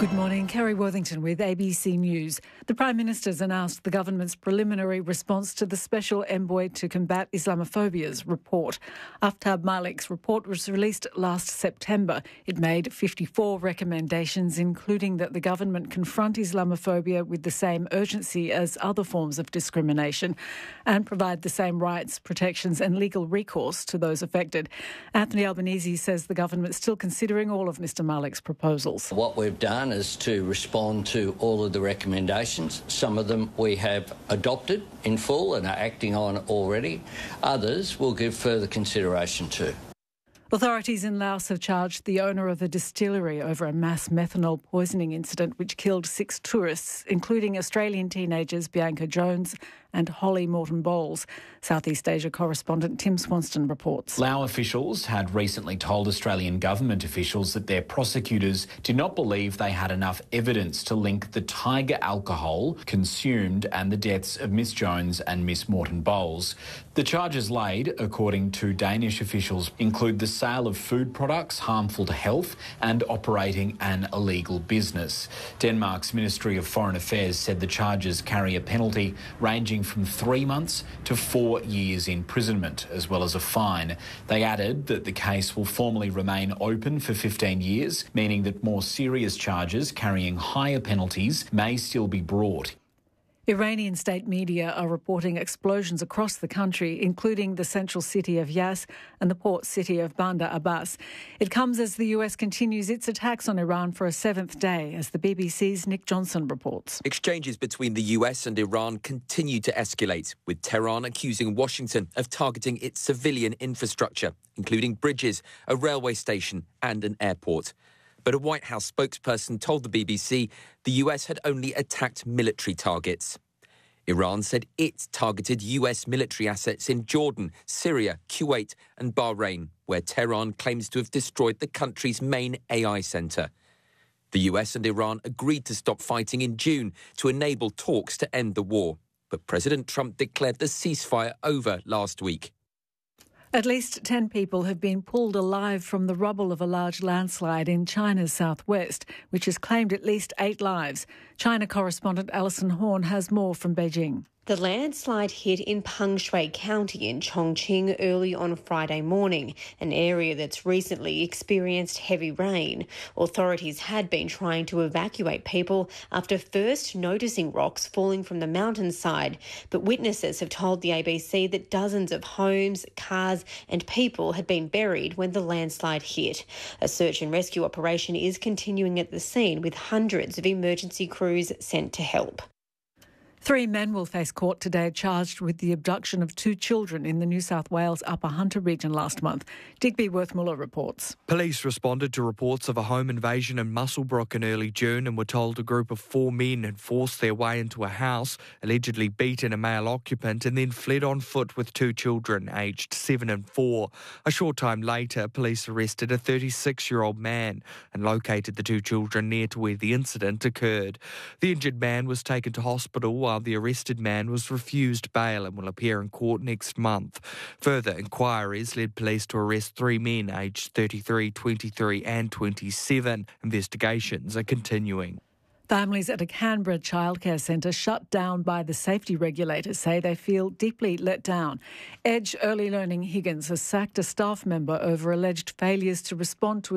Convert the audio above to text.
Good morning, Kerry Worthington with ABC News. The Prime Minister's announced the government's preliminary response to the Special Envoy to Combat Islamophobia's report. Aftab Malik's report was released last September. It made 54 recommendations, including that the government confront Islamophobia with the same urgency as other forms of discrimination and provide the same rights, protections and legal recourse to those affected. Anthony Albanese says the government's still considering all of Mr Malik's proposals. What we've done is to respond to all of the recommendations. Some of them we have adopted in full and are acting on already. Others we'll give further consideration to. Authorities in Laos have charged the owner of a distillery over a mass methanol poisoning incident which killed 6 tourists, including Australian teenagers Bianca Jones and Holly Morton-Bowles. Southeast Asia correspondent Tim Swanston reports. Lao officials had recently told Australian government officials that their prosecutors did not believe they had enough evidence to link the Tiger alcohol consumed and the deaths of Miss Jones and Miss Morton-Bowles. The charges laid, according to Danish officials, include the sale of food products harmful to health and operating an illegal business. Denmark's Ministry of Foreign Affairs said the charges carry a penalty ranging from 3 months to 4 years imprisonment, as well as a fine. They added that the case will formally remain open for 15 years, meaning that more serious charges carrying higher penalties may still be brought. Iranian state media are reporting explosions across the country, including the central city of Yas and the port city of Bandar Abbas. It comes as the US continues its attacks on Iran for a 7th day, as the BBC's Nick Johnson reports. Exchanges between the US and Iran continue to escalate, with Tehran accusing Washington of targeting its civilian infrastructure, including bridges, a railway station and an airport. But a White House spokesperson told the BBC the US had only attacked military targets. Iran said it targeted US military assets in Jordan, Syria, Kuwait and Bahrain, where Tehran claims to have destroyed the country's main AI centre. The US and Iran agreed to stop fighting in June to enable talks to end the war. But President Trump declared the ceasefire over last week. At least 10 people have been pulled alive from the rubble of a large landslide in China's southwest, which has claimed at least 8 lives. China correspondent Alison Horn has more from Beijing. The landslide hit in Pengshui County in Chongqing early on Friday morning, an area that's recently experienced heavy rain. Authorities had been trying to evacuate people after first noticing rocks falling from the mountainside, but witnesses have told the ABC that dozens of homes, cars and people had been buried when the landslide hit. A search and rescue operation is continuing at the scene, with hundreds of emergency crews sent to help. 3 men will face court today charged with the abduction of 2 children in the New South Wales Upper Hunter region last month. Digby Worth-Muller reports. Police responded to reports of a home invasion in Muswellbrook in early June and were told a group of 4 men had forced their way into a house, allegedly beaten a male occupant and then fled on foot with 2 children aged 7 and 4. A short time later, police arrested a 36-year-old man and located the 2 children near to where the incident occurred. The injured man was taken to hospital while the arrested man was refused bail and will appear in court next month. Further inquiries led police to arrest 3 men aged 33, 23 and 27. Investigations are continuing. Families at a Canberra childcare centre shut down by the safety regulators say they feel deeply let down. Edge Early Learning Higgins has sacked a staff member over alleged failures to respond to